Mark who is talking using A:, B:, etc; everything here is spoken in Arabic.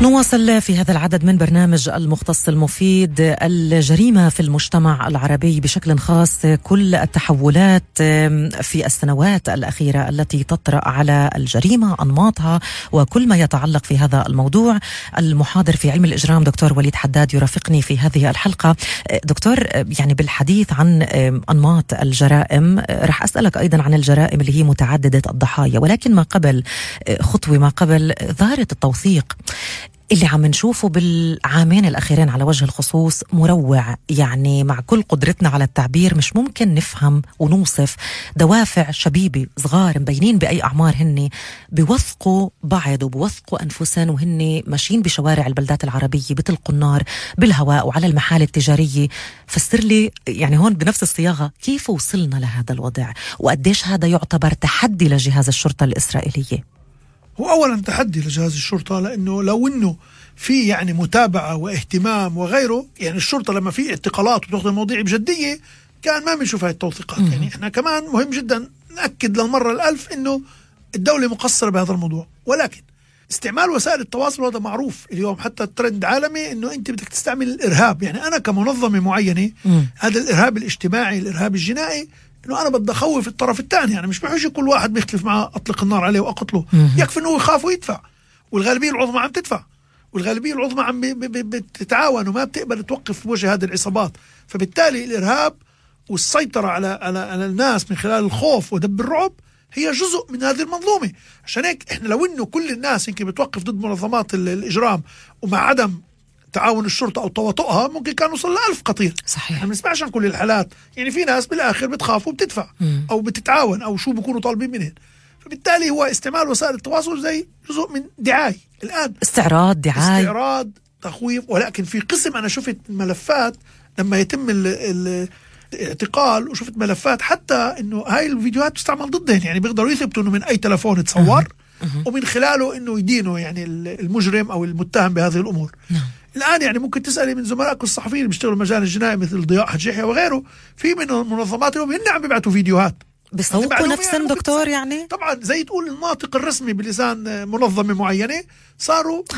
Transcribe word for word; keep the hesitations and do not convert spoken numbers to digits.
A: نواصل في هذا العدد من برنامج المختص المفيد الجريمة في المجتمع العربي بشكل خاص، كل التحولات في السنوات الأخيرة التي تطرأ على الجريمة، أنماطها وكل ما يتعلق في هذا الموضوع. المحاضر في علم الإجرام دكتور وليد حداد يرافقني في هذه الحلقة. دكتور، يعني بالحديث عن أنماط الجرائم رح أسألك أيضا عن الجرائم اللي هي متعددة الضحايا، ولكن ما قبل خطوة ما قبل ظاهرة التوثيق اللي عم نشوفه بالعامين الأخيرين على وجه الخصوص مروع. يعني مع كل قدرتنا على التعبير مش ممكن نفهم ونوصف دوافع شبيبة صغار مبينين بأي أعمار هن بيوثقوا بعض وبيوثقوا أنفسهم وهن ماشيين بشوارع البلدات العربية بتلقوا النار بالهواء وعلى المحال التجارية. فسر لي يعني هون بنفس الصياغة كيف وصلنا لهذا الوضع، وقديش هذا يعتبر تحدي لجهاز الشرطة الإسرائيلية؟
B: هو أولا تحدي لجهاز الشرطة، لأنه لو أنه في يعني متابعة واهتمام وغيره، يعني الشرطة لما في اعتقالات وتأخذ المواضيع بجدية كان ما بنشوف هاي التوثيقات. م- يعني إحنا كمان مهم جدا نأكد للمرة الألف أنه الدولة مقصرة بهذا الموضوع، ولكن استعمال وسائل التواصل هذا معروف اليوم، حتى الترند عالمي أنه أنت بدك تستعمل الإرهاب. يعني أنا كمنظمة معينة م- هذا الإرهاب الاجتماعي، الإرهاب الجنائي، انه انا بدي اخوف الطرف الثاني. يعني مش بحوش كل واحد بيختلف معه اطلق النار عليه واقتله، يكفي انه يخاف ويدفع، والغالبيه العظمى عم تدفع، والغالبيه العظمى عم بتتعاون وما بتقبل توقف في وجه هذه العصابات. فبالتالي الارهاب والسيطره على على على الناس من خلال الخوف ودب الرعب هي جزء من هذه المنظومه. عشان هيك احنا لو انه كل الناس يمكن بتوقف ضد منظمات الاجرام ومع عدم تعاون الشرطة أو تواطؤها ممكن كان نوصل لألف قتيل.
A: صحيح.
B: احنا بنسمعش عن كل الحالات، يعني في ناس بالآخر بتخاف وبتدفع مم. أو بتتعاون أو شو بيكونوا طالبين منهن. فبالتالي هو استعمال وسائل التواصل زي جزء من دعاية الآن،
A: استعراض دعاية،
B: استعراض تخويف. ولكن في قسم أنا شفت ملفات لما يتم ال ال الاعتقال، وشفت ملفات حتى إنه هاي الفيديوهات تستعمل ضدهن، يعني بيقدروا يثبتوا إنه من أي تلفون تصور ومن خلاله إنه يدينوا يعني المجرم أو المتهم بهذه الأمور. نعم. الآن يعني ممكن تسألي من زملائك الصحفيين اللي بيشتغلوا مجال الجنائي مثل ضياء حج يحيى وغيره، في من المنظمات اليوم هن عم بيبعتوا فيديوهات
A: بيسوقوا نفسهم دكتور. يعني
B: طبعا زي تقول الناطق الرسمي بلسان منظمة معينة صاروا